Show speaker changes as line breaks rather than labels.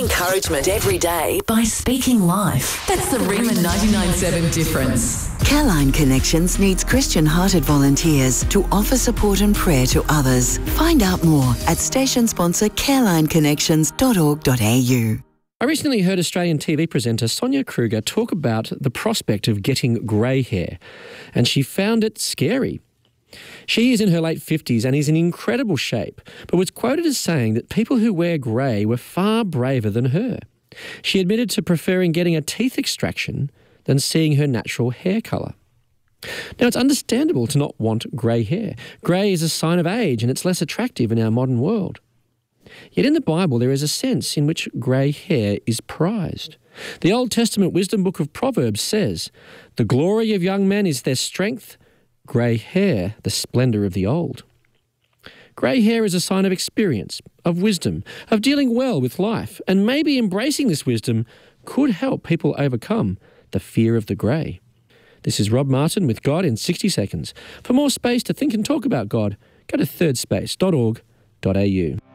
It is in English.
encouragement every day by speaking life. That's the Riemann 99.7 difference.
Careline Connections needs Christian-hearted volunteers to offer support and prayer to others. Find out more at station sponsor carelineconnections.org.au.
I recently heard Australian TV presenter Sonia Kruger talk about the prospect of getting grey hair, and she found it scary. She is in her late 50s and is in incredible shape, but was quoted as saying that people who wear grey were far braver than her. She admitted to preferring getting a teeth extraction than seeing her natural hair colour. Now, it's understandable to not want grey hair. Grey is a sign of age and it's less attractive in our modern world. Yet in the Bible there is a sense in which grey hair is prized. The Old Testament wisdom book of Proverbs says, "The glory of young men is their strength, grey hair the splendour of the old." Grey hair is a sign of experience, of wisdom, of dealing well with life, and maybe embracing this wisdom could help people overcome the fear of the grey. This is Rob Martin with God in 60 Seconds. For more space to think and talk about God, go to thirdspace.org.au.